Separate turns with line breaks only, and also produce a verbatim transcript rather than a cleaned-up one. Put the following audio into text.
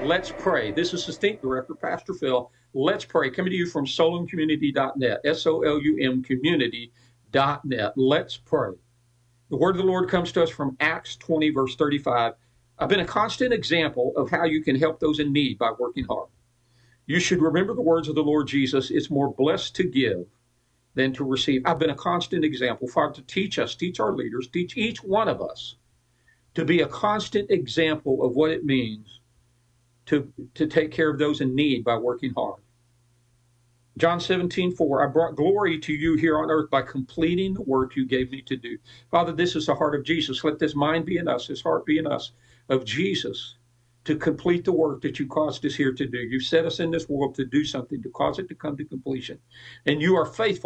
let's pray. This is Assistant Director, Pastor Phil. Let's pray. Coming to you from solum community dot net, S O L U M community dot net. Let's pray. The word of the Lord comes to us from Acts twenty, verse thirty-five. I've been a constant example of how you can help those in need by working hard. You should remember the words of the Lord Jesus. It's more blessed to give than to receive. I've been a constant example, Father, to teach us, teach our leaders, teach each one of us to be a constant example of what it means to, to take care of those in need by working hard. John seventeen, four, I brought glory to you here on earth by completing the work you gave me to do. Father, this is the heart of Jesus. Let this mind be in us, this heart be in us, of Jesus, to complete the work that you caused us here to do. You set us in this world to do something, to cause it to come to completion. And you are faithful.